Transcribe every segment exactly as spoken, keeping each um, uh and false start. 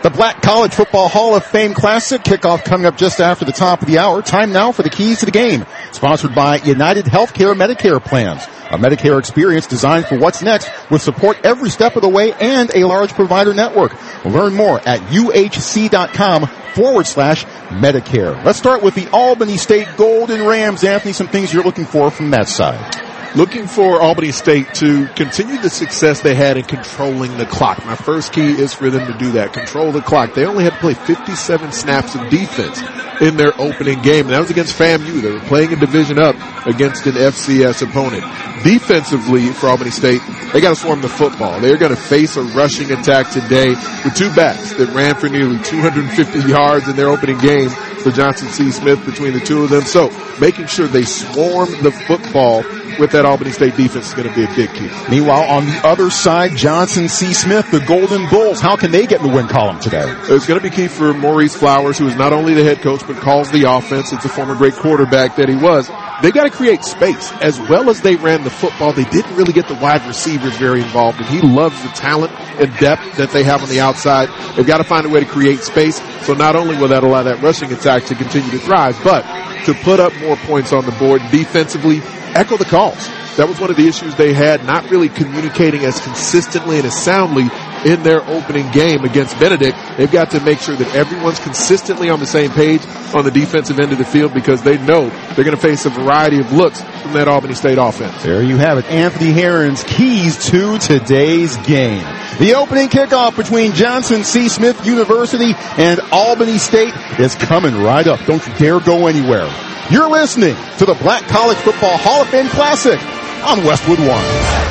The Black College Football Hall of Fame Classic kickoff coming up just after the top of the hour. Time now for the keys to the game. Sponsored by United Healthcare Medicare Plans. A Medicare experience designed for what's next with support every step of the way and a large provider network. Learn more at uhc.com forward slash Medicare. Let's start with the Albany State Golden Rams. Anthony, some things you're looking for from that side. Looking for Albany State to continue the success they had in controlling the clock. My first key is for them to do that, control the clock. They only had to play fifty-seven snaps of defense in their opening game, and that was against FAMU. They were playing a division up against an F C S opponent. Defensively, for Albany State, they got to swarm the football. They're going to face a rushing attack today with two backs that ran for nearly two hundred fifty yards in their opening game for Johnson C. Smith between the two of them. So making sure they swarm the football with that Albany State defense is going to be a big key. Meanwhile, on the other side, Johnson C. Smith, the Golden Bulls, how can they get in the win column today? It's going to be key for Maurice Flowers, who is not only the head coach but calls the offense. It's a former great quarterback that he was. They got to create space. As well as they ran the football, they didn't really get the wide receivers very involved, and he loves the talent and depth that they have on the outside. They've got to find a way to create space, so not only will that allow that rushing attack to continue to thrive, but to put up more points on the board defensively, echo the calls. That was one of the issues they had, not really communicating as consistently and as soundly in their opening game against Benedict. They've got to make sure that everyone's consistently on the same page on the defensive end of the field, because they know they're going to face a variety of looks from that Albany State offense. There you have it. Anthony Herron's keys to today's game. The opening kickoff between Johnson C. Smith University and Albany State is coming right up. Don't you dare go anywhere. You're listening to the Black College Football Hall of Fame Classic on Westwood One.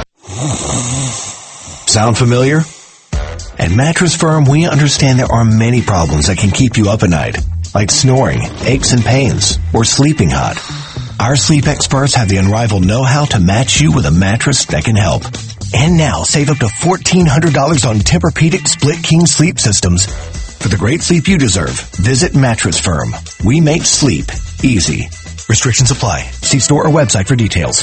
Sound familiar? At Mattress Firm, we understand there are many problems that can keep you up at night, like snoring, aches and pains, or sleeping hot. Our sleep experts have the unrivaled know-how to match you with a mattress that can help. And now, save up to fourteen hundred dollars on Tempur-Pedic Split King sleep systems. For the great sleep you deserve, visit Mattress Firm. We make sleep easy. Restrictions apply. See store or website for details.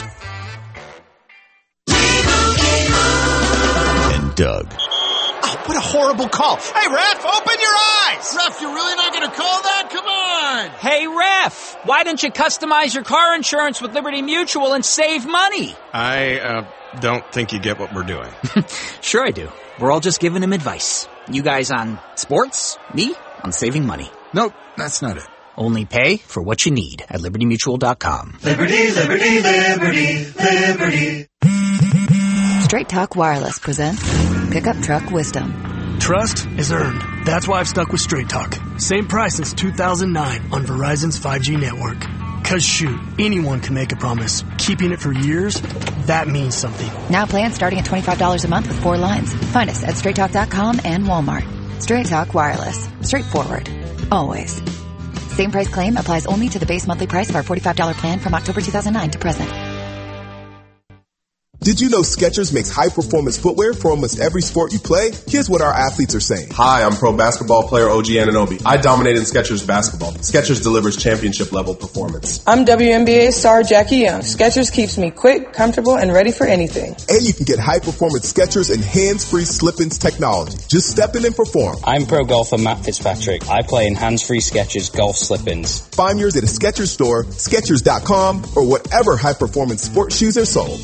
And Doug. Oh, what a horrible call. Hey, ref, open your eyes. Ref, you're really not going to call that? Come on. Hey, ref, why don't you customize your car insurance with Liberty Mutual and save money? I uh, don't think you get what we're doing. Sure I do. We're all just giving him advice. You guys on sports, me on saving money. Nope, that's not it. Only pay for what you need at liberty mutual dot com. Liberty, liberty, liberty, liberty. Straight Talk Wireless presents Pickup Truck Wisdom. Trust is earned. That's why I've stuck with Straight Talk. Same price since two thousand nine on Verizon's five G network. Cause shoot, anyone can make a promise. Keeping it for years, that means something. Now plans starting at twenty-five dollars a month with four lines. Find us at straight talk dot com and Walmart. Straight Talk Wireless. Straightforward. Always. Same price claim applies only to the base monthly price of our forty-five dollars plan from October two thousand nine to present. Did you know Skechers makes high-performance footwear for almost every sport you play? Here's what our athletes are saying. Hi, I'm pro basketball player O G Anunoby. I dominate in Skechers basketball. Skechers delivers championship-level performance. I'm W N B A star Jackie Young. Skechers keeps me quick, comfortable, and ready for anything. And you can get high-performance Skechers and hands-free slip-ins technology. Just step in and perform. I'm pro golfer Matt Fitzpatrick. I play in hands-free Skechers golf slip-ins. Find yours at a Skechers store, Skechers dot com, or whatever high-performance sports shoes are sold.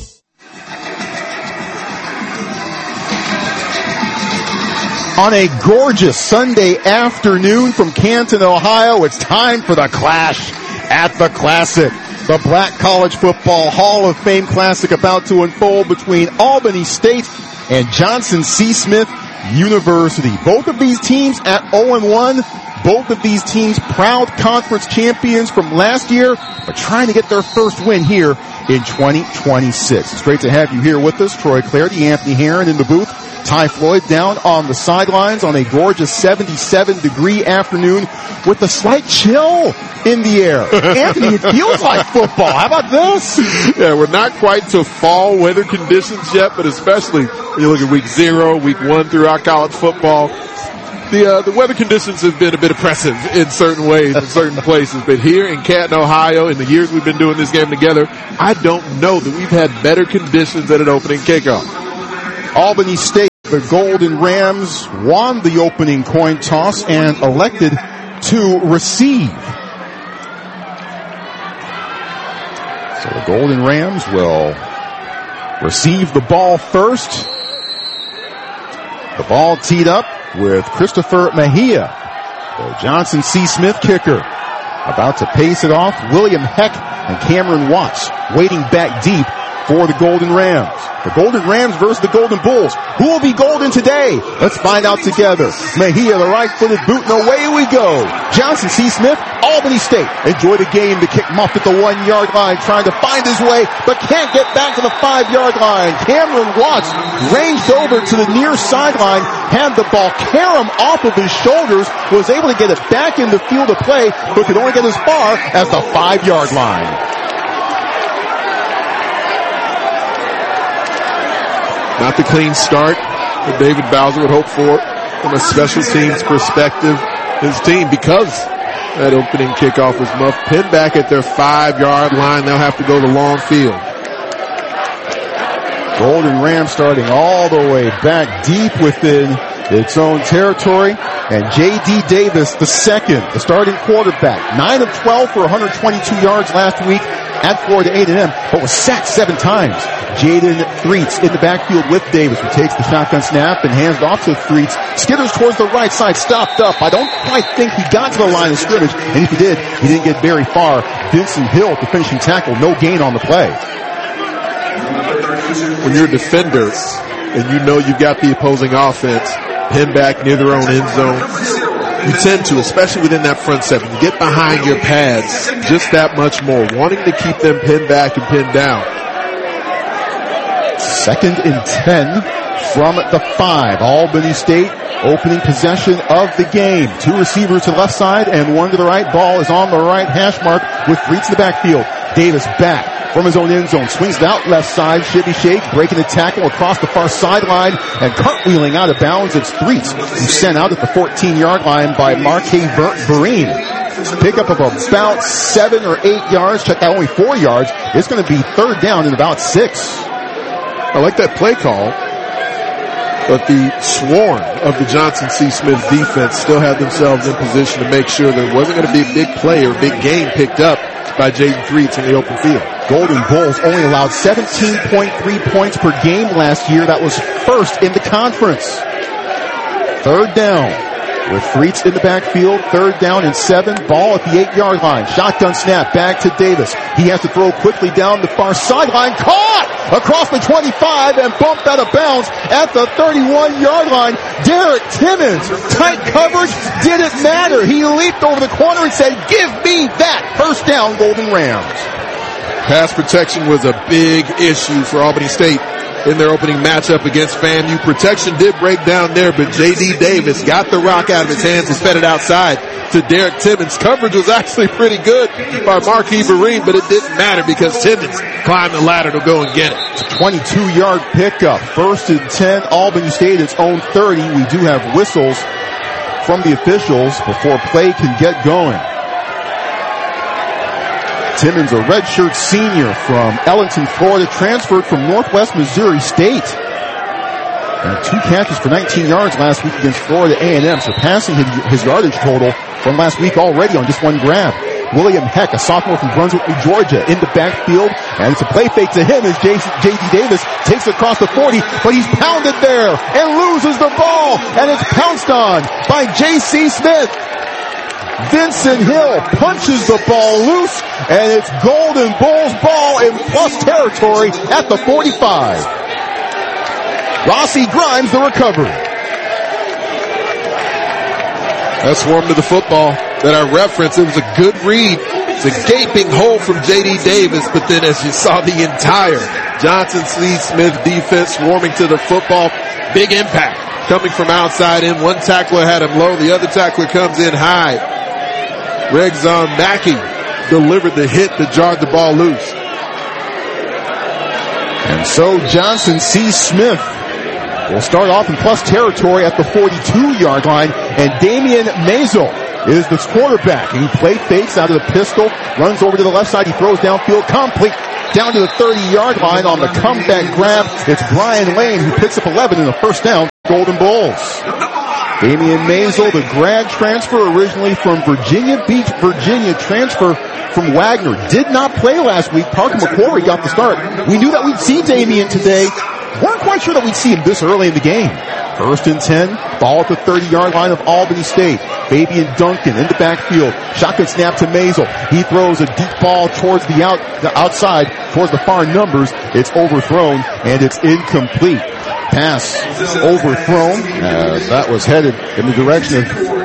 On a gorgeous Sunday afternoon from Canton, Ohio, it's time for the Clash at the Classic. The Black College Football Hall of Fame Classic about to unfold between Albany State and Johnson C. Smith University. Both of these teams at oh and one. Both of these teams proud conference champions from last year, but trying to get their first win here in twenty twenty-six. It's great to have you here with us. Troy Clardy, Anthony Herron in the booth. Ty Floyd down on the sidelines on a gorgeous seventy-seven degree afternoon with a slight chill in the air. Anthony, it feels like football. How about this? Yeah, we're not quite to fall weather conditions yet, but especially when you look at week zero, week one throughout college football, the uh, the weather conditions have been a bit oppressive in certain ways, in certain places. But here in Canton, Ohio, in the years we've been doing this game together, I don't know that we've had better conditions at an opening kickoff. Albany State the Golden Rams won the opening coin toss and elected to receive. So the Golden Rams will receive the ball first. The ball teed up with Christopher Mejia, the Johnson C. Smith kicker. About to pace it off, William Heck and Cameron Watts waiting back deep for the Golden Rams. The Golden Rams versus the Golden Bulls. Who will be golden today? Let's find out together. Mejia, the right-footed boot, and away we go. Johnson C. Smith, Albany State. Enjoy the game. The kick muffed at the one-yard line, trying to find his way, but can't get back to the five-yard line. Cameron Watts ranged over to the near sideline, had the ball carom off of his shoulders, was able to get it back in the field of play, but could only get as far as the five-yard line. Not the clean start that David Bowser would hope for from a special teams perspective. His team, because that opening kickoff was muffed, pinned back at their five-yard line. They'll have to go the long field. Golden Rams starting all the way back deep within its own territory. And J D Davis, the second, the starting quarterback, nine of twelve for one hundred twenty-two yards last week at Florida A and M, but was sacked seven times. Jaden Threets in the backfield with Davis, who takes the shotgun snap and hands it off to Threets. Skitters towards the right side, stopped up. I don't quite think he got to the line of scrimmage, and if he did, he didn't get very far. Vincent Hill, the finishing tackle, no gain on the play. When you're a defender and you know you've got the opposing offense pinned back near their own end zone, you tend to, especially within that front seven, you get behind your pads just that much more, wanting to keep them pinned back and pinned down. Second and ten from the five. Albany State opening possession of the game. Two receivers to the left side and one to the right. Ball is on the right hash mark with Threets in the backfield. Davis back from his own end zone. Swings it out left side. Shibby shake, breaking the tackle across the far sideline and cartwheeling out of bounds. It's Threets, who's sent out at the fourteen-yard line by Marquez Vereen. Pickup of about seven or eight yards. Check out only four yards. It's going to be third down in about six. I like that play call, but the swarm of the Johnson C. Smith defense still had themselves in position to make sure there wasn't going to be a big play or a big game picked up by Jaden Threets in the open field. Golden Bulls only allowed seventeen point three points per game last year. That was first in the conference. Third down with Threets in the backfield. Third down and seven. Ball at the eight-yard line. Shotgun snap back to Davis. He has to throw quickly down the far sideline. Caught across the twenty-five and bumped out of bounds at the thirty-one-yard line. Derek Timmons, tight coverage, didn't matter. He leaped over the corner and said, "Give me that." First down, Golden Rams. Pass protection was a big issue for Albany State in their opening matchup against FAMU. Protection did break down there, but J D Davis got the rock out of his hands and fed it outside to Derek Timmons. Coverage was actually pretty good by Marquis Vereen, but it didn't matter because Timmons climbed the ladder to go and get it. It's a twenty-two-yard pickup. First and ten, Albany State, its own thirty. We do have whistles from the officials before play can get going. Timmons, a redshirt senior from Ellington, Florida, transferred from Northwest Missouri State. And two catches for nineteen yards last week against Florida A and M, surpassing his, his yardage total from last week already on just one grab. William Heck, a sophomore from Brunswick, New Georgia, in the backfield, and it's a play fake to him as J D Davis takes it across the forty, but he's pounded there and loses the ball, and it's pounced on by J C Smith. Vincent Hill punches the ball loose, and it's Golden Bulls ball in plus territory at the forty-five. Rossi Grimes, the recovery. That swarm to the football that I referenced, it was a good read. It's a gaping hole from J D Davis, but then as you saw the entire Johnson C. Smith defense swarming to the football, big impact coming from outside in. One tackler had him low, the other tackler comes in high. Regzon Mackey delivered the hit that jarred the ball loose. And so Johnson C. Smith will start off in plus territory at the forty-two-yard line, and Damian Mazel is the quarterback. And he play fakes out of the pistol, runs over to the left side, he throws downfield, complete down to the thirty-yard line on the comeback grab. It's Brian Lane who picks up eleven in the first down. Golden Bulls. Damian Maisel, the grad transfer originally from Virginia Beach, Virginia, transfer from Wagner. Did not play last week. Parker McQuarrie got the start. We knew that we'd see Damian today. Weren't quite sure that we'd see him this early in the game. First and ten, ball at the thirty-yard line of Albany State. Fabian Duncan in the backfield. Shotgun snap to Maisel. He throws a deep ball towards the out, the outside, towards the far numbers. It's overthrown, and it's incomplete. Pass overthrown. Uh, that was headed in the direction of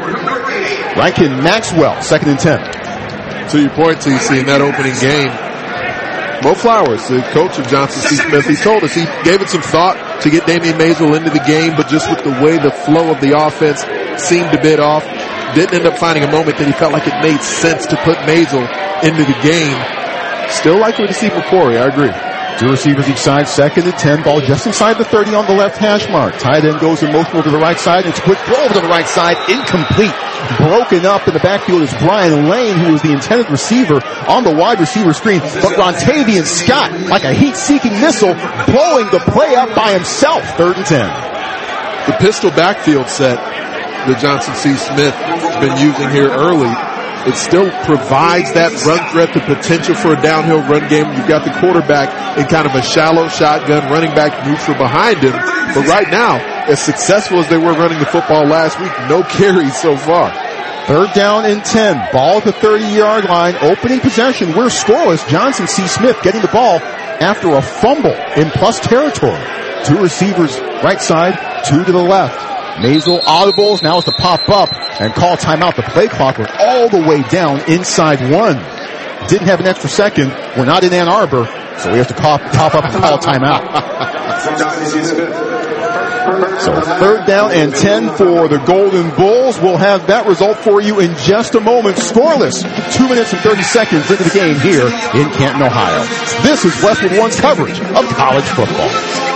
Ryken Maxwell. Second and ten. To your point, T C, in that opening game, Mo Flowers, the coach of Johnson C. Smith, he told us he gave it some thought to get Damian Maisel into the game, but just with the way the flow of the offense seemed a bit off, didn't end up finding a moment that he felt like it made sense to put Maisel into the game. Still likely to see McQuarrie, I agree. Two receivers each side, second and ten, ball just inside the thirty on the left hash mark. Tight end goes in motion over to the right side. It's a quick throw over to the right side, incomplete. Broken up in the backfield is Brian Lane, who was the intended receiver on the wide receiver screen. But Rontavian Scott, like a heat-seeking missile, blowing the play up by himself. Third and ten. The pistol backfield set that Johnson C. Smith has been using here early, it still provides that run threat, the potential for a downhill run game. You've got the quarterback in kind of a shallow shotgun, running back neutral behind him. But right now, as successful as they were running the football last week, no carries so far. Third down and ten. Ball at the thirty-yard line. Opening possession. We're scoreless. Johnson C. Smith getting the ball after a fumble in plus territory. Two receivers right side, two to the left. Maisel audibles. Now it's to pop up and call timeout. The play clock was all the way down inside one. Didn't have an extra second. We're not in Ann Arbor, so we have to pop, pop up and call timeout. So third down and ten for the Golden Bulls. We'll have that result for you in just a moment. Scoreless. Two minutes and thirty seconds into the game here in Canton, Ohio. This is Westwood One's coverage of college football.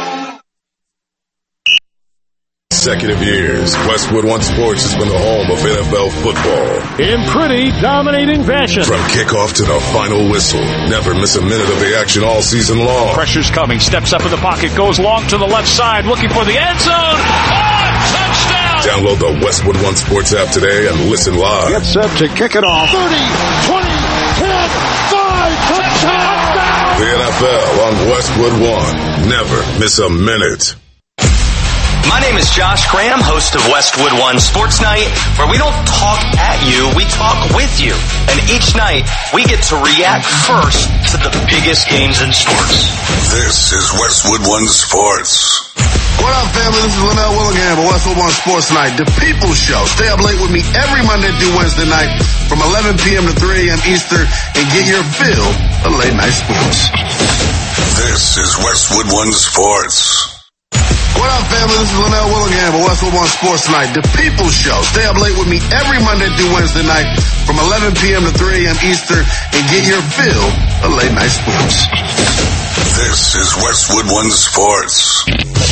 Consecutive years, Westwood One Sports has been the home of N F L football. In pretty dominating fashion. From kickoff to the final whistle, never miss a minute of the action all season long. Pressure's coming, steps up in the pocket, goes long to the left side, looking for the end zone. Oh, touchdown! Download the Westwood One Sports app today and listen live. Get set to kick it off. thirty, twenty, ten, five, touchdown! The N F L on Westwood One. Never miss a minute. My name is Josh Graham, host of Westwood One Sports Night, where we don't talk at you, we talk with you. And each night, we get to react first to the biggest games in sports. This is Westwood One Sports. What up, family? This is Linnell Willingham of Westwood One Sports Night, the People's Show. Stay up late with me every Monday through Wednesday night from eleven p.m. to three a.m. Eastern and get your fill of late night sports. This is Westwood One Sports. What up, family? This is Linnell Willingham of Westwood One Sports Night, the People's Show. Stay up late with me every Monday through Wednesday night from eleven p.m. to three a.m. Eastern and get your fill of late night sports. This is Westwood One Sports.